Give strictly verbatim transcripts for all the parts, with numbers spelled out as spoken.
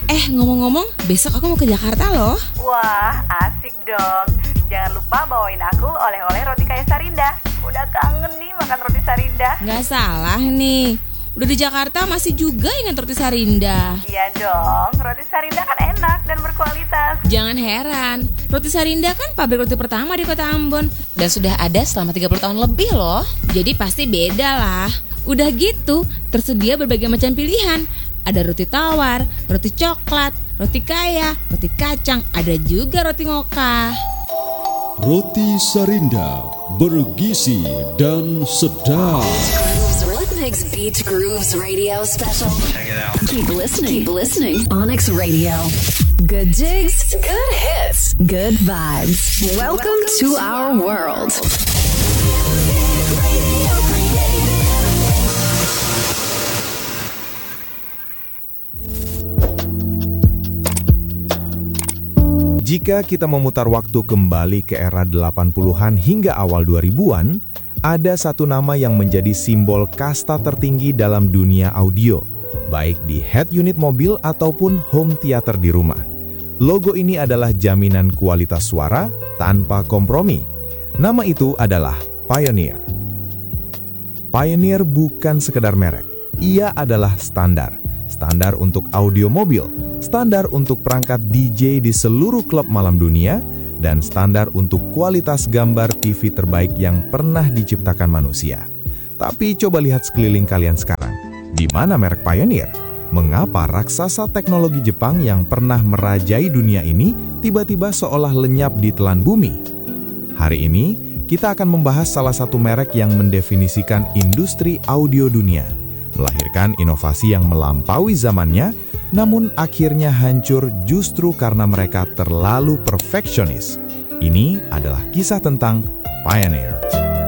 Eh, ngomong-ngomong, besok aku mau ke Jakarta loh. Wah, asik dong. Jangan lupa bawain aku oleh-oleh roti kaya Sarinda. Udah kangen nih makan roti Sarinda. Nggak salah nih. Udah di Jakarta masih juga ingin roti Sarinda. Iya dong, roti Sarinda kan enak dan berkualitas. Jangan heran, roti Sarinda kan pabrik roti pertama di kota Ambon. Dan sudah ada selama tiga puluh tahun lebih loh. Jadi pasti beda lah. Udah gitu, tersedia berbagai macam pilihan. Ada roti tawar, roti coklat, roti kaya, roti kacang, ada juga roti mocha. Roti Sarinda, bergizi dan sedap. Onyx Beach Grooves Radio Special. Check it out. Keep listening. Keep listening. Onyx Radio. Good jigs, good hits, good vibes. Welcome, Welcome to, to our world. Jika kita memutar waktu kembali ke era delapan puluhan hingga awal dua ribuan, ada satu nama yang menjadi simbol kasta tertinggi dalam dunia audio, baik di head unit mobil ataupun home theater di rumah. Logo ini adalah jaminan kualitas suara tanpa kompromi. Nama itu adalah Pioneer. Pioneer bukan sekedar merek, ia adalah standar. Standar untuk audio mobil, standar untuk perangkat D J di seluruh klub malam dunia, dan standar untuk kualitas gambar T V terbaik yang pernah diciptakan manusia. Tapi coba lihat sekeliling kalian sekarang. Di mana merek Pioneer? Mengapa raksasa teknologi Jepang yang pernah merajai dunia ini tiba-tiba seolah lenyap di telan bumi? Hari ini, kita akan membahas salah satu merek yang mendefinisikan industri audio dunia, melahirkan inovasi yang melampaui zamannya, namun akhirnya hancur justru karena mereka terlalu perfeksionis. Ini adalah kisah tentang Pioneer.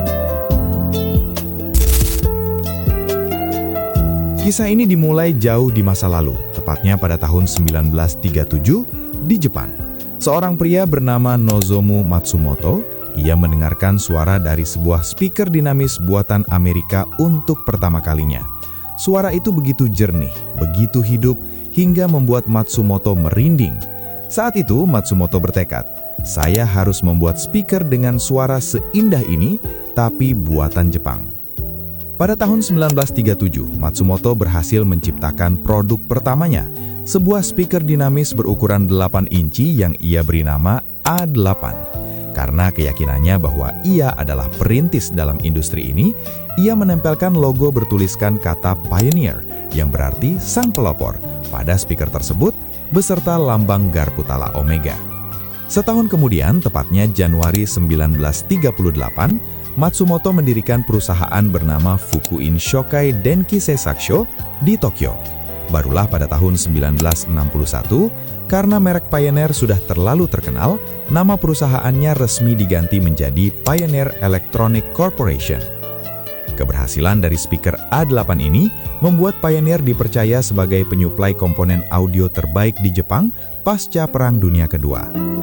Kisah ini dimulai jauh di masa lalu, tepatnya pada tahun sembilan belas tiga puluh tujuh di Jepang. Seorang pria bernama Nozomu Matsumoto, ia mendengarkan suara dari sebuah speaker dinamis buatan Amerika untuk pertama kalinya. Suara itu begitu jernih, begitu hidup, hingga membuat Matsumoto merinding. Saat itu Matsumoto bertekad, saya harus membuat speaker dengan suara seindah ini, tapi buatan Jepang. Pada tahun sembilan belas tiga puluh tujuh, Matsumoto berhasil menciptakan produk pertamanya, sebuah speaker dinamis berukuran delapan inci yang ia beri nama A delapan. Karena keyakinannya bahwa ia adalah perintis dalam industri ini, ia menempelkan logo bertuliskan kata Pioneer, yang berarti sang pelopor, pada speaker tersebut, beserta lambang Garputala Omega. Setahun kemudian, tepatnya Januari sembilan belas tiga puluh delapan, Matsumoto mendirikan perusahaan bernama Fukuin Shokai Denki Seisakusho di Tokyo. Barulah pada tahun sembilan belas enam puluh satu, karena merek Pioneer sudah terlalu terkenal, nama perusahaannya resmi diganti menjadi Pioneer Electronic Corporation. Keberhasilan dari speaker A delapan ini membuat Pioneer dipercaya sebagai penyuplai komponen audio terbaik di Jepang pasca Perang Dunia Kedua.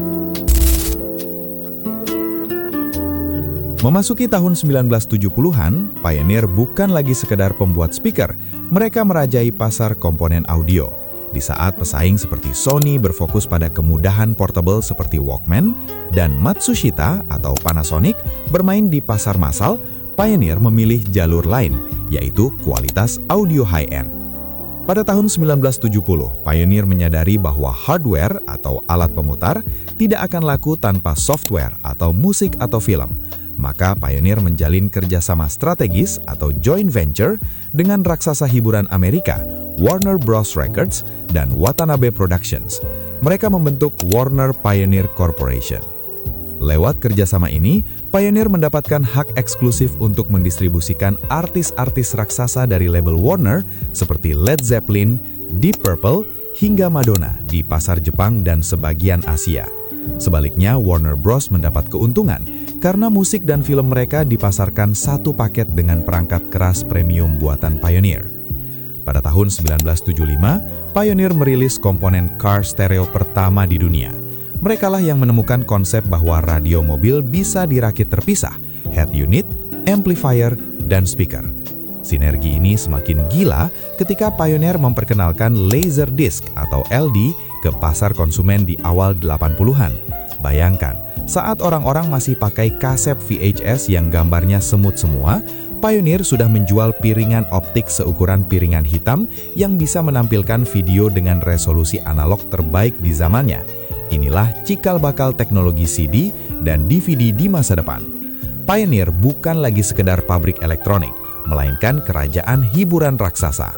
Memasuki tahun sembilan belas tujuh puluhan, Pioneer bukan lagi sekedar pembuat speaker, mereka merajai pasar komponen audio. Di saat pesaing seperti Sony berfokus pada kemudahan portable seperti Walkman, dan Matsushita atau Panasonic bermain di pasar massal, Pioneer memilih jalur lain, yaitu kualitas audio high-end. Pada tahun sembilan belas tujuh puluh, Pioneer menyadari bahwa hardware atau alat pemutar tidak akan laku tanpa software atau musik atau film. Maka Pioneer menjalin kerjasama strategis atau joint venture dengan raksasa hiburan Amerika, Warner Bros. Records dan Watanabe Productions. Mereka membentuk Warner Pioneer Corporation. Lewat kerjasama ini, Pioneer mendapatkan hak eksklusif untuk mendistribusikan artis-artis raksasa dari label Warner seperti Led Zeppelin, Deep Purple, hingga Madonna di pasar Jepang dan sebagian Asia. Sebaliknya, Warner Bros. Mendapat keuntungan karena musik dan film mereka dipasarkan satu paket dengan perangkat keras premium buatan Pioneer. Pada tahun sembilan belas tujuh puluh lima, Pioneer merilis komponen car stereo pertama di dunia. Merekalah yang menemukan konsep bahwa radio mobil bisa dirakit terpisah, head unit, amplifier, dan speaker. Sinergi ini semakin gila ketika Pioneer memperkenalkan Laserdisc atau L D ke pasar konsumen di awal delapan puluhan. Bayangkan, saat orang-orang masih pakai kaset V H S yang gambarnya semut semua, Pioneer sudah menjual piringan optik seukuran piringan hitam yang bisa menampilkan video dengan resolusi analog terbaik di zamannya. Inilah cikal bakal teknologi C D dan D V D di masa depan. Pioneer bukan lagi sekedar pabrik elektronik, melainkan kerajaan hiburan raksasa.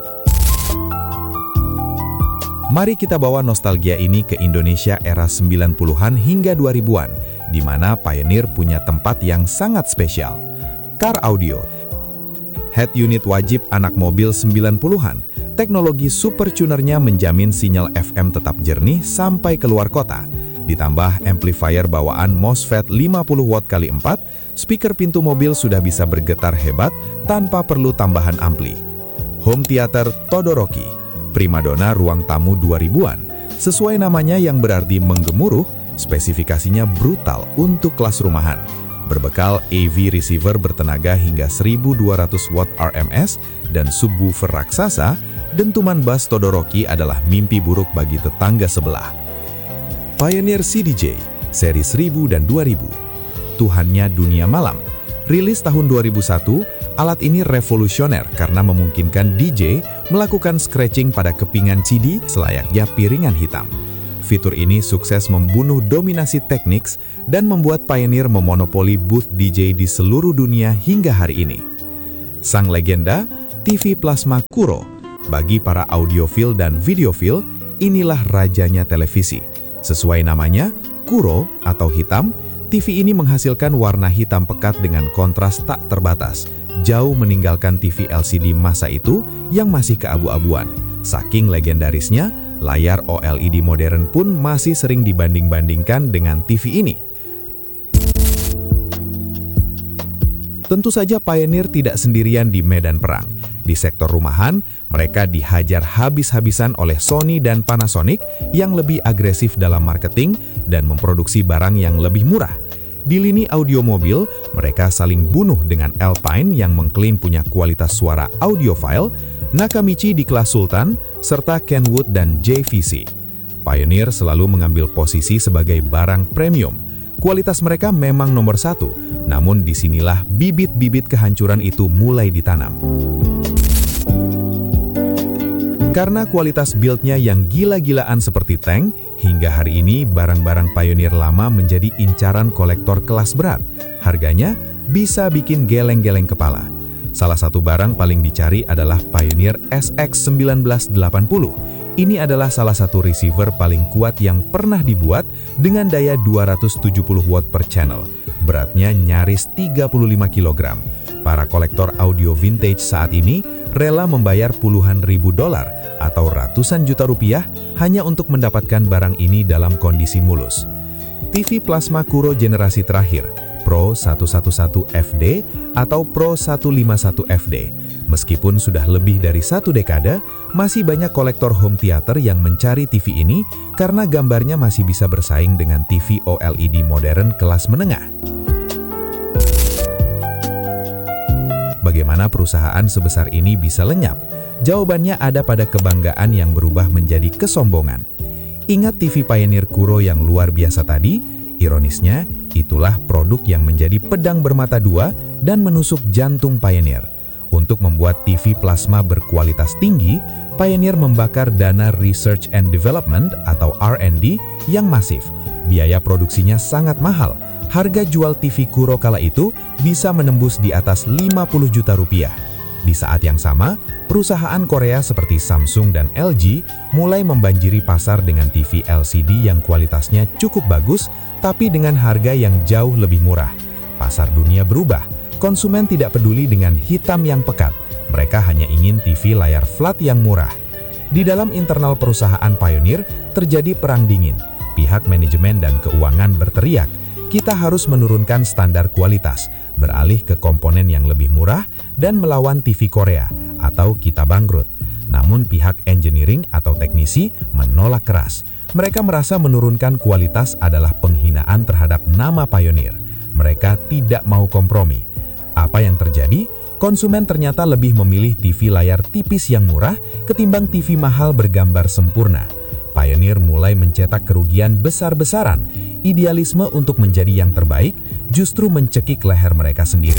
Mari kita bawa nostalgia ini ke Indonesia era sembilan puluhan hingga dua ribuan, di mana Pioneer punya tempat yang sangat spesial. Car Audio. Head unit wajib anak mobil sembilan puluhan, teknologi super tunernya menjamin sinyal F M tetap jernih sampai keluar kota. Ditambah amplifier bawaan MOSFET lima puluh watt kali empat, speaker pintu mobil sudah bisa bergetar hebat tanpa perlu tambahan ampli. Home theater Todoroki, primadona ruang tamu dua ribuan. Sesuai namanya yang berarti menggemuruh, spesifikasinya brutal untuk kelas rumahan. Berbekal A V receiver bertenaga hingga seribu dua ratus watt R M S dan subwoofer raksasa, dentuman bass Todoroki adalah mimpi buruk bagi tetangga sebelah. Pioneer C D J, seri seribu dan dua ribu. Tuhannya dunia malam. Rilis tahun dua ribu satu, alat ini revolusioner karena memungkinkan D J melakukan scratching pada kepingan C D selayaknya piringan hitam. Fitur ini sukses membunuh dominasi Technics dan membuat Pioneer memonopoli booth D J di seluruh dunia hingga hari ini. Sang legenda, T V Plasma Kuro. Bagi para audiofil dan videofil, inilah rajanya televisi. Sesuai namanya, Kuro atau hitam, T V ini menghasilkan warna hitam pekat dengan kontras tak terbatas, jauh meninggalkan T V L C D masa itu yang masih keabu-abuan. Saking legendarisnya, layar O L E D modern pun masih sering dibanding-bandingkan dengan T V ini. Tentu saja Pioneer tidak sendirian di medan perang. Di sektor rumahan, mereka dihajar habis-habisan oleh Sony dan Panasonic yang lebih agresif dalam marketing dan memproduksi barang yang lebih murah. Di lini audio mobil, mereka saling bunuh dengan Alpine yang mengklaim punya kualitas suara audiophile, Nakamichi di kelas Sultan, serta Kenwood dan J V C. Pioneer selalu mengambil posisi sebagai barang premium. Kualitas mereka memang nomor satu, namun disinilah bibit-bibit kehancuran itu mulai ditanam. Karena kualitas build-nya yang gila-gilaan seperti tank, hingga hari ini barang-barang Pioneer lama menjadi incaran kolektor kelas berat. Harganya bisa bikin geleng-geleng kepala. Salah satu barang paling dicari adalah Pioneer S X seribu sembilan ratus delapan puluh. Ini adalah salah satu receiver paling kuat yang pernah dibuat dengan daya dua ratus tujuh puluh watt per channel. Beratnya nyaris tiga puluh lima kilogram. Para kolektor audio vintage saat ini rela membayar puluhan ribu dolar atau ratusan juta rupiah hanya untuk mendapatkan barang ini dalam kondisi mulus. T V Plasma Kuro generasi terakhir, Pro seratus sebelas F D atau Pro seratus lima puluh satu F D. Meskipun sudah lebih dari satu dekade, masih banyak kolektor home theater yang mencari T V ini karena gambarnya masih bisa bersaing dengan T V O L E D modern kelas menengah. Bagaimana perusahaan sebesar ini bisa lenyap? Jawabannya ada pada kebanggaan yang berubah menjadi kesombongan. Ingat T V Pioneer Kuro yang luar biasa tadi? Ironisnya, itulah produk yang menjadi pedang bermata dua dan menusuk jantung Pioneer. Untuk membuat T V plasma berkualitas tinggi, Pioneer membakar dana Research and Development atau R and D yang masif. Biaya produksinya sangat mahal. Harga jual T V Kuro kala itu bisa menembus di atas lima puluh juta rupiah. Di saat yang sama, perusahaan Korea seperti Samsung dan L G mulai membanjiri pasar dengan T V L C D yang kualitasnya cukup bagus, tapi dengan harga yang jauh lebih murah. Pasar dunia berubah. Konsumen tidak peduli dengan hitam yang pekat. Mereka hanya ingin T V layar flat yang murah. Di dalam internal perusahaan Pioneer terjadi perang dingin. Pihak manajemen dan keuangan berteriak, kita harus menurunkan standar kualitas, beralih ke komponen yang lebih murah, dan melawan T V Korea, atau kita bangkrut. Namun pihak engineering atau teknisi menolak keras. Mereka merasa menurunkan kualitas adalah penghinaan terhadap nama Pioneer. Mereka tidak mau kompromi. Apa yang terjadi? konsumen ternyata lebih memilih T V layar tipis yang murah ketimbang T V mahal bergambar sempurna. Pioneer mulai mencetak kerugian besar-besaran. Idealisme untuk menjadi yang terbaik justru mencekik leher mereka sendiri.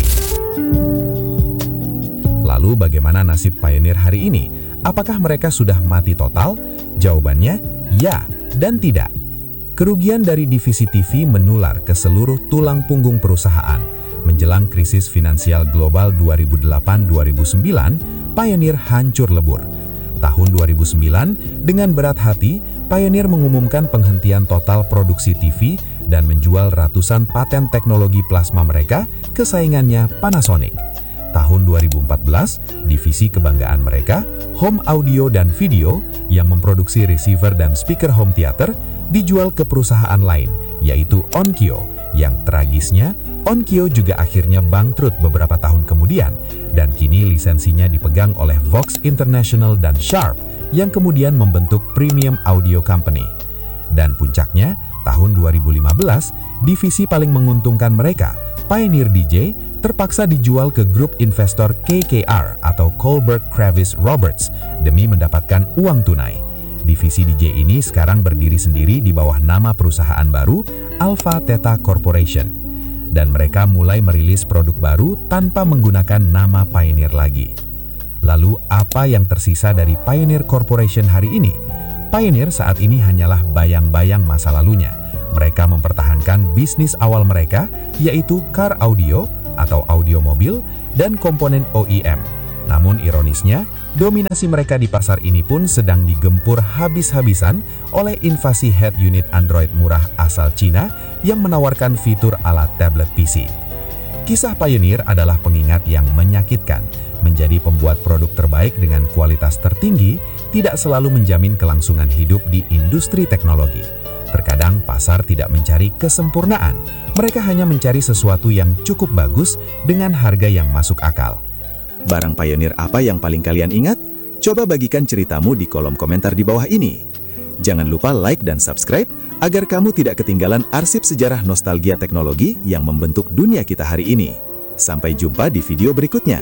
Lalu bagaimana nasib Pioneer hari ini? Apakah mereka sudah mati total? Jawabannya ya dan tidak. Kerugian dari divisi T V menular ke seluruh tulang punggung perusahaan. Menjelang krisis finansial global dua ribu delapan dua ribu sembilan, Pioneer hancur lebur. Tahun dua ribu sembilan, dengan berat hati, Pioneer mengumumkan penghentian total produksi T V dan menjual ratusan paten teknologi plasma mereka ke saingannya Panasonic. Tahun dua ribu empat belas, divisi kebanggaan mereka, Home Audio dan Video, yang memproduksi receiver dan speaker home theater, dijual ke perusahaan lain, yaitu Onkyo. Yang tragisnya, Onkyo juga akhirnya bangkrut beberapa tahun kemudian, dan kini lisensinya dipegang oleh Vox International dan Sharp, yang kemudian membentuk Premium Audio Company. Dan puncaknya, tahun dua ribu lima belas, divisi paling menguntungkan mereka, Pioneer D J, terpaksa dijual ke grup investor K K R atau Kohlberg Kravis Roberts demi mendapatkan uang tunai. Divisi D J ini sekarang berdiri sendiri di bawah nama perusahaan baru Alpha Theta Corporation. Dan mereka mulai merilis produk baru tanpa menggunakan nama Pioneer lagi. Lalu apa yang tersisa dari Pioneer Corporation hari ini? Pioneer saat ini hanyalah bayang-bayang masa lalunya. Mereka mempertahankan bisnis awal mereka, yaitu car audio atau audio mobil dan komponen O E M. Namun ironisnya, dominasi mereka di pasar ini pun sedang digempur habis-habisan oleh invasi head unit Android murah asal Cina yang menawarkan fitur ala tablet P C. Kisah Pioneer adalah pengingat yang menyakitkan. Menjadi pembuat produk terbaik dengan kualitas tertinggi tidak selalu menjamin kelangsungan hidup di industri teknologi. Terkadang pasar tidak mencari kesempurnaan. Mereka hanya mencari sesuatu yang cukup bagus dengan harga yang masuk akal. Barang Pioneer apa yang paling kalian ingat? Coba bagikan ceritamu di kolom komentar di bawah ini. Jangan lupa like dan subscribe agar kamu tidak ketinggalan arsip sejarah nostalgia teknologi yang membentuk dunia kita hari ini. Sampai jumpa di video berikutnya.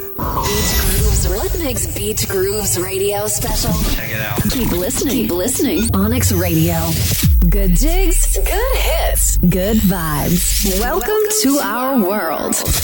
Onyx Beach Grooves Radio Special. Check it out. Keep listening. Keep listening. Onyx Radio. Good jigs, good hits, good vibes. Welcome to our world.